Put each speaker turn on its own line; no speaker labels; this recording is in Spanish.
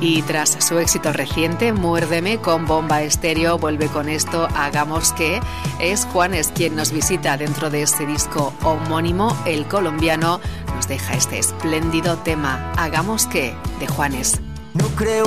Y tras su éxito reciente, Muérdeme, con Bomba Estéreo, vuelve con esto, Hagamos que. Es Juanes quien nos visita dentro de ese disco homónimo. El colombiano nos deja este espléndido tema, Hagamos que, de Juanes.
No creo